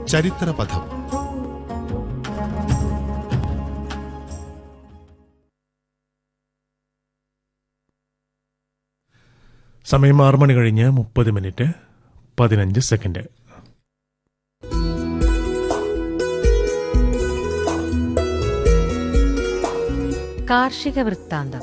ചരിത്രപഥം. സമയം 6 മണി കഴിഞ്ഞ് 30 മിനിറ്റ് 15 സെക്കൻഡ്. കാർഷിക വൃത്താന്തം.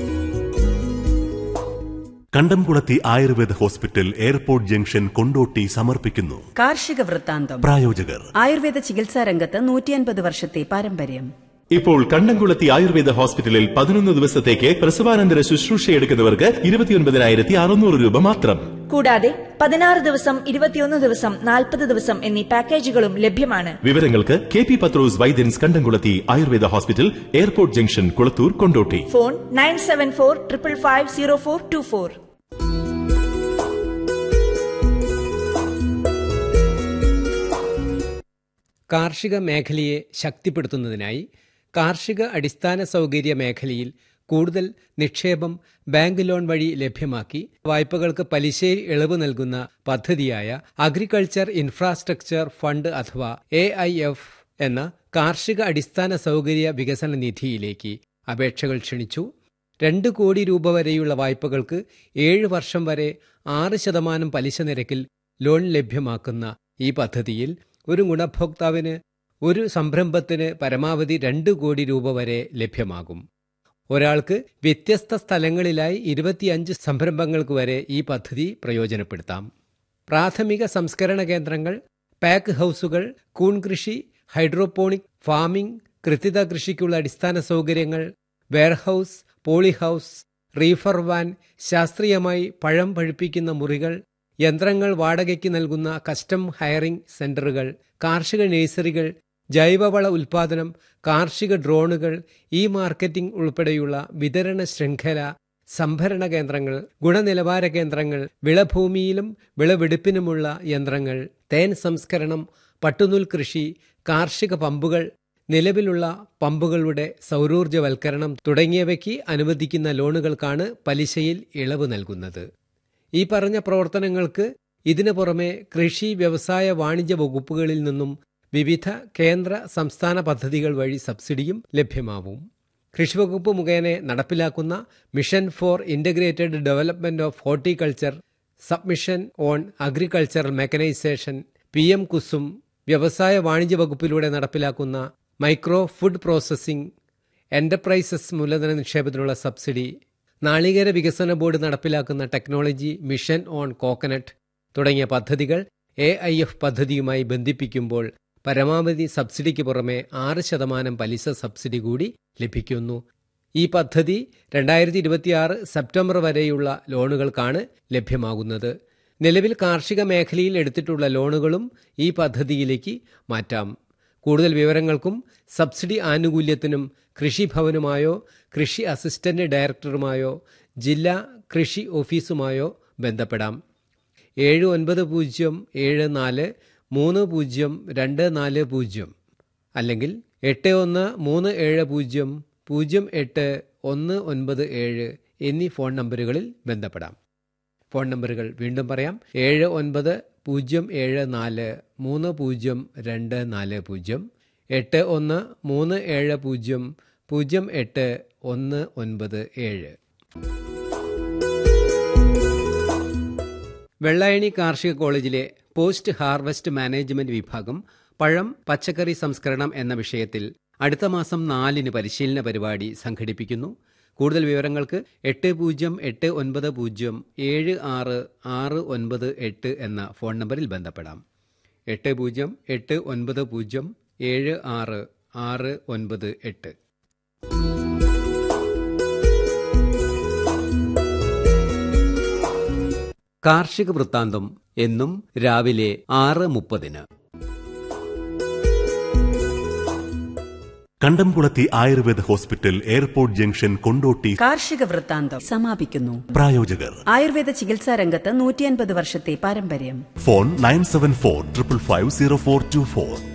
കണ്ടംകുളത്തി Ayurveda hospital, airport junction, Kondotty സമർപ്പിക്കുന്നു കാർഷിക വൃത്താന്തം. പ്രായോജകർ ആയുർവേദ ചികിത്സാ രംഗത്ത് 150 വർഷത്തെ പാരമ്പര്യം. ഇപ്പോൾ കണ്ടംകുളത്തി ആയുർവേദ ഹോസ്പിറ്റലിൽ 11 ദിവസത്തേക്ക് പ്രസവാനന്തര ശുശ്രൂഷയെടുക്കുന്നവർക്ക് 29,600 രൂപ മാത്രം. കൂടാതെ 16 ദിവസം, 21 ദിവസം, 40 ദിവസം എന്നീ പാക്കേജുകളും ലഭ്യമാണ്. വിവരങ്ങൾക്ക് KP പത്രോസ് വൈദ്യൻസ്, കണ്ടംകുളത്തി Ayurveda hospital, airport junction, Kulathur, Kondotty. Phone 9745550424. കാർഷിക മേഖലയെ ശക്തിപ്പെടുത്തുന്നതിനായി കാർഷിക അടിസ്ഥാന സൗകര്യ മേഖലയിൽ കൂടുതൽ നിക്ഷേപം ബാങ്ക് ലോൺ വഴി ലഭ്യമാക്കി വായ്പകൾക്ക് പലിശയിൽ ഇളവ് നൽകുന്ന പദ്ധതിയായ അഗ്രികൾച്ചർ ഇൻഫ്രാസ്ട്രക്ചർ ഫണ്ട് അഥവാ AIF എന്ന കാർഷിക അടിസ്ഥാന സൗകര്യ വികസന നിധിയിലേക്ക് അപേക്ഷകൾ ക്ഷണിച്ചു. 2 കോടി രൂപ വരെയുള്ള വായ്പകൾക്ക് 7 വർഷം വരെ 6% പലിശ നിരക്കിൽ ലോൺ ലഭ്യമാക്കുന്ന ഈ പദ്ധതിയിൽ ഒരു ഗുണഭോക്താവിന് ഒരു സംരംഭത്തിന് പരമാവധി 2 കോടി രൂപ വരെ ലഭ്യമാകും. ഒരാൾക്ക് വ്യത്യസ്ത സ്ഥലങ്ങളിലായി 25 സംരംഭങ്ങൾക്ക് വരെ ഈ പദ്ധതി പ്രയോജനപ്പെടുത്താം. പ്രാഥമിക സംസ്കരണ കേന്ദ്രങ്ങൾ, പാക്ക് ഹൌസുകൾ, കൂൺ കൃഷി, ഹൈഡ്രോപോണിക് ഫാമിംഗ്, കൃത്യത കൃഷിക്കുള്ള അടിസ്ഥാന സൗകര്യങ്ങൾ, വെയർഹൌസ്, പോളിഹൌസ്, റീഫർ വാൻ, ശാസ്ത്രീയമായി പഴം പഴുപ്പിക്കുന്ന മുറികൾ, യന്ത്രങ്ങൾ വാടകയ്ക്ക് നൽകുന്ന കസ്റ്റം ഹയറിംഗ് സെന്ററുകൾ, കാർഷിക നഴ്സറികൾ, ജൈവവള ഉൽപാദനം, കാർഷിക ഡ്രോണുകൾ, മാർക്കറ്റിംഗ് ഉൾപ്പെടെയുള്ള വിതരണ ശൃംഖല, സംഭരണ കേന്ദ്രങ്ങൾ, ഗുണനിലവാര കേന്ദ്രങ്ങൾ, വിളഭൂമിയിലും വിളവെടുപ്പിനുമുള്ള യന്ത്രങ്ങൾ, തേൻ സംസ്കരണം, പട്ടുനൂൽ കൃഷി, കാർഷിക പമ്പുകൾ, നിലവിലുള്ള പമ്പുകളുടെ സൗരോർജ്ജവൽക്കരണം തുടങ്ങിയവയ്ക്ക് അനുവദിക്കുന്ന ലോണുകൾക്കാണ് പലിശയിൽ ഇളവ് നൽകുന്നത്. ഈ പറഞ്ഞ പ്രവർത്തനങ്ങൾക്ക് ഇതിനു പുറമെ കൃഷി, വ്യവസായ, വാണിജ്യ വകുപ്പുകളിൽ നിന്നും വിവിധ കേന്ദ്ര സംസ്ഥാന പദ്ധതികൾ വഴി സബ്സിഡിയും ലഭ്യമാവും. കൃഷിവകുപ്പ് മുഖേന നടപ്പിലാക്കുന്ന mission four integrated development of horticulture, submission on agricultural mechanisation, PM Kusum, വ്യവസായ വാണിജ്യ വകുപ്പിലൂടെ നടപ്പിലാക്കുന്ന മൈക്രോ ഫുഡ് പ്രോസസ്സിംഗ് എന്റർപ്രൈസസ് മൂലധന നിക്ഷേപത്തിനുള്ള സബ്സിഡി, നാളികേര വികസന ബോർഡ് നടപ്പിലാക്കുന്ന ടെക്നോളജി മിഷൻ ഓൺ കോക്കനട്ട് തുടങ്ങിയ പദ്ധതികൾ AIF പദ്ധതിയുമായി ബന്ധിപ്പിക്കുമ്പോൾ പരമാവധി സബ്സിഡിക്ക് പുറമെ 6% പലിശ സബ്സിഡി കൂടി ലഭിക്കുന്നു. ഈ പദ്ധതി 2026 സെപ്റ്റംബർ വരെയുള്ള ലോണുകൾക്കാണ് ലഭ്യമാകുന്നത്. നിലവിൽ കാർഷിക മേഖലയിൽ എടുത്തിട്ടുള്ള ലോണുകളും ഈ പദ്ധതിയിലേക്ക് മാറ്റാം. കൂടുതൽ വിവരങ്ങൾക്കും സബ്സിഡി ആനുകൂല്യത്തിനും കൃഷിഭവനുമായോ കൃഷി അസിസ്റ്റന്റ് ഡയറക്ടറുമായോ ജില്ലാ കൃഷി ഓഫീസുമായോ ബന്ധപ്പെടാം. 7907430240 അല്ലെങ്കിൽ 8137008197 എന്നീ ഫോൺ നമ്പറുകളിൽ ബന്ധപ്പെടാം. ഫോൺ നമ്പറുകൾ വീണ്ടും പറയാം: 7907430240, 8137008197. വെള്ളായണി കാർഷിക കോളേജിലെ പോസ്റ്റ് ഹാർവസ്റ്റ് മാനേജ്മെന്റ് വിഭാഗം പഴം, പച്ചക്കറി സംസ്കരണം എന്ന വിഷയത്തിൽ അടുത്ത മാസം 4 പരിശീലന പരിപാടി സംഘടിപ്പിക്കുന്നു. കൂടുതൽ വിവരങ്ങൾക്ക് 8080766998 എന്ന ഫോൺ നമ്പറിൽ ബന്ധപ്പെടാം. 8080766998. കാർഷിക വൃത്താന്തം എന്നും രാവിലെ 6:30. കണ്ടംകുളത്തി Ayurveda hospital, airport junction, Kondotty. കാർഷിക വൃത്താന്തം സമാപിക്കുന്നു. പ്രായോജകർ ആയുർവേദ ചികിത്സാ രംഗത്ത് 150 വർഷത്തെ പാരമ്പര്യം. ഫോൺ 9745550424.